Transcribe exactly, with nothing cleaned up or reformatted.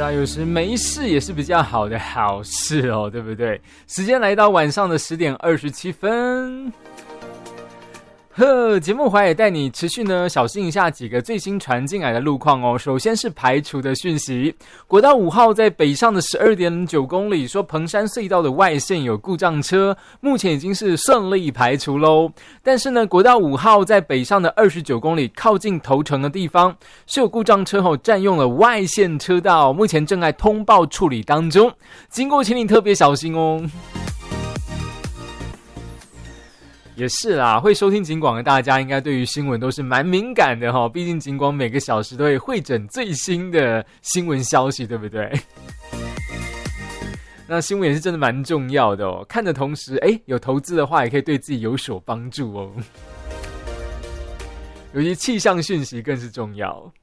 是啊，有时没事也是比较好的好事哦，对不对？时间来到晚上的十点二十七分。呵，节目华也带你持续呢小心一下几个最新传进来的路况哦。首先是排除的讯息，国道五号在北上的 十二点九公里，说彭山隧道的外线有故障车，目前已经是顺利排除咯。但是呢，国道五号在北上的二十九公里，靠近头城的地方是有故障车后占用了外线车道，目前正在通报处理当中，经过请你特别小心哦。也是啦，会收听警广的大家应该对于新闻都是蛮敏感的齁，毕竟警广每个小时都会汇整最新的新闻消息，对不对？那新闻也是真的蛮重要的哦，看的同时诶有投资的话也可以对自己有所帮助哦，尤其气象讯息更是重要。